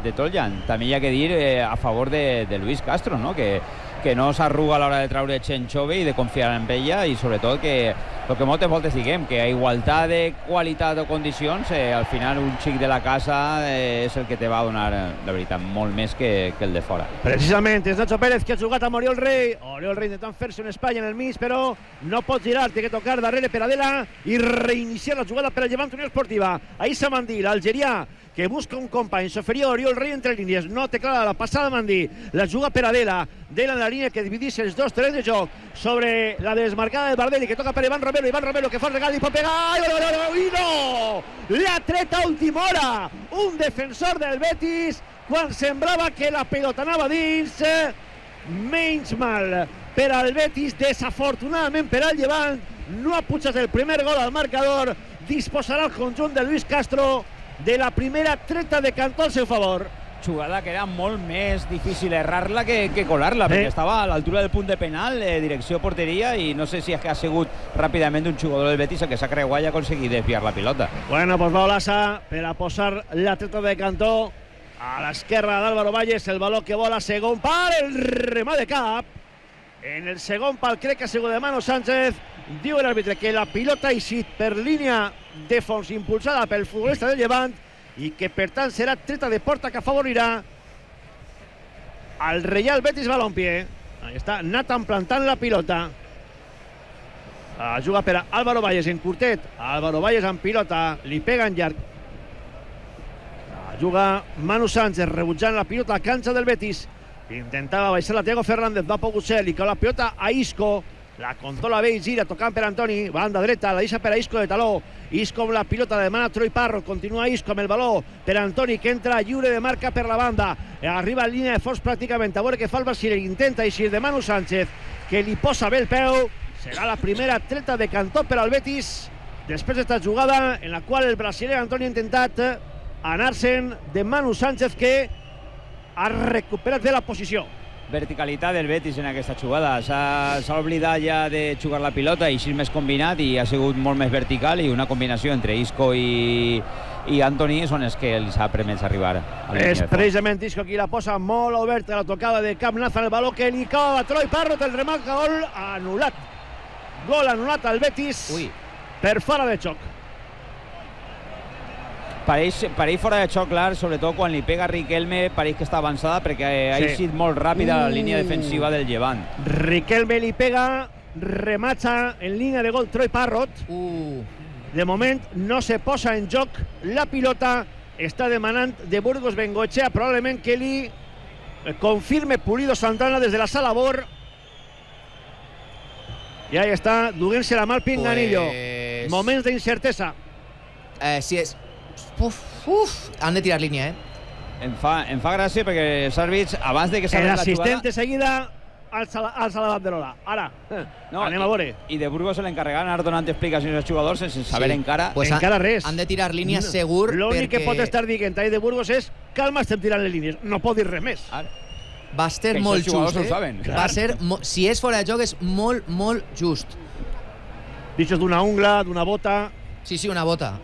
de Toljan. També hi ha que dir a favor de Luis Castro, no? Que no s'arruga a l'hora de treure Chenchove i de confiar en ella, i sobretot que el que moltes voltes diguem, que a igualtat de qualitat o condicions, al final un xic de la casa és el que te va donar, la veritat, molt més que el de fora. Precisament, és Nacho Pérez que ha jugat amb Oriol Rey. Oriol Rey intentant fer-se un espai en el mig, però no pot girar, té que tocar darrere per Adela i reiniciar la jugada per al Llevant Unió Esportiva. Aissa Mandí, l'algerià, que busca un company, s'oferia Oriol Rey entre línies, no té clara la passada Mandí, la juga per Adela, Adela en la línia que dividís els dos terrenys de joc, sobre la desmarcada de Bardelli, que toca per Iván Romero que fa el regal i pot pegar, i no! L'ha tret a última hora, un defensor del Betis, quan semblava que la pilota anava dins, menys mal per al Betis, desafortunadament per al Llevant, no ha pujat el primer gol al marcador, disposarà el conjunt de Luis Castro de la primera treta de Cantó al seu favor. Jugada que era molt més difícil errar-la que colar-la, perquè estava a l'altura del punt de penal, direcció porteria, i no sé si és que ha sigut ràpidament un jugador del Betis el que s'ha creuat i ha aconseguit desviar la pilota. Bueno, pues va Olasa per a posar la treta de Cantó a l'esquerra d'Álvaro Valles, el valor que vola segon pal, el remat de cap. En el segon pal crec que ha sigut de Manu Sánchez. Diu l'àrbitre que la pilota ha eixit per línia de fons impulsada pel futbolista del Llevant i que per tant serà treta de porta que afavorirà al Real Betis Balompié. Ahí està Nathan plantant la pilota. Juga per a Álvaro Valles en curtet. Álvaro Valles amb pilota, li pega en llarg. Juga Manu Sánchez rebutjant la pilota a canxa del Betis. Intentava baixar la Thiago Fernández, no ha pogut ser, li cau la pilota a Isco, la controla bé i gira, tocant per Antoni, banda dreta, la deixa per a Isco de taló, Isco amb la pilota, demana Troy Parro, continua Isco amb el baló per Antoni, que entra lliure de marca per la banda, arriba en línia de fons pràcticament, a veure què fa el brasiler, intenta eixir de Manu Sánchez, que li posa bé el peu, serà la primera treta de Cantó per al Betis, després d'esta jugada en la qual el brasiler Antoni ha intentat anar-se'n de Manu Sánchez, que ha recuperat bé la posició. Verticalitat del Betis en aquesta jugada. S'ha oblidat ja de jugar la pilota i així més combinat, i ha sigut molt més vertical, i una combinació entre Isco i Antoni són els que els ha permès arribar a la és precisament Isco qui la posa molt oberta, la tocada de Cap Nazar, el baló que li cau a Troy Parro, el remat, gol anul·lat. Gol anul·lat al Betis per fora de xoc. Pareix fora de xoc, clar, sobretot quan li pega Riquelme, pareix que està avançada perquè ha eixit molt ràpida la línia defensiva del Llevant. Riquelme li pega, rematxa en línia de gol Troy Parrot. De moment no se posa en joc la pilota, està demanant de Burgos Bengoechea probablement que li confirme Pulido Santana des de la sala Bor. I ahí està, duent-se la mà al pinganillo. Moments d'incertesa. Sí, és... han de tirar línia, Em fa gràcia perquè els àrbits, abans de que s'arribi la jugada... L'assistent de seguida alça la banderola. Ara, anem a veure. I de Burgos se l'encarregaran anar donant explicacions als jugadors sense saber encara... Encara res. Han de tirar línia segur perquè... L'únic que pot estar dient ahí de Burgos és calma, estem tirant les línies. No pot dir res més. Va ser molt just, Va ser, si és fora de joc, és molt, molt just. Dichos d'una ungla, d'una bota... Sí, una bota.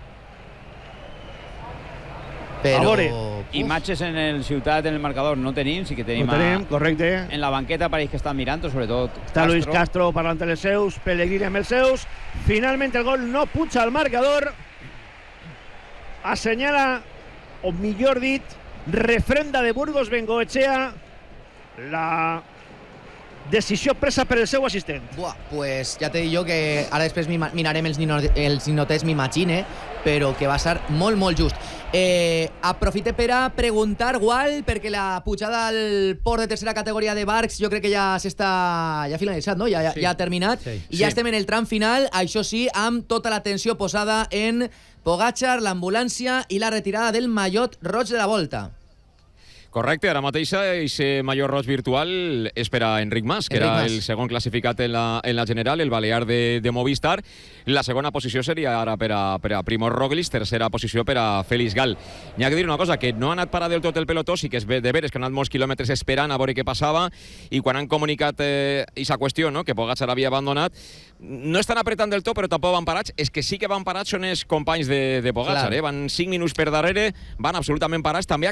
Però... Imatges en el Ciutat, en el marcador, no tenim, sí que tenim... No tenim, correcte. En la banqueta pareix que estan mirant, sobretot Està Luis Castro parlant amb els seus, Pellegrini amb els seus. Finalment el gol no puja al marcador. Assenyala, o millor dit, refrenda de Burgos Bengoechea la decisió presa per el seu assistent. Pues ja t'he dit jo que ara després mirarem els ninotets, m'imagine, però que va ser molt, molt just. Aprofite per a preguntar, Gual, perquè la pujada al port de tercera categoria de Barx jo crec que ja ha finalitzat, no? Ja ha terminat, i ja estem en el tram final, això sí, amb tota l'atenció posada en Pogačar, l'ambulància i la retirada del mallot roig de la Volta. Correcte, ara mateix aquest mallot roig virtual és per a Enric Mas, que era el segon classificat en la general, el balear de Movistar. La segona posició seria ara per a Primož Roglič, tercera posició per a Félix Gal. N'hi ha que dir una cosa, que no ha anat parar del tot el pelotó, sí que és de veres que han anat molts quilòmetres esperant a veure què passava, i quan han comunicat aquesta qüestió, que Pogačar havia abandonat, no estan apretant del tot, però tampoc van parats. És que sí que van parats són els companys de Pogačar, van 5 minuts per darrere, van absolutament parats. També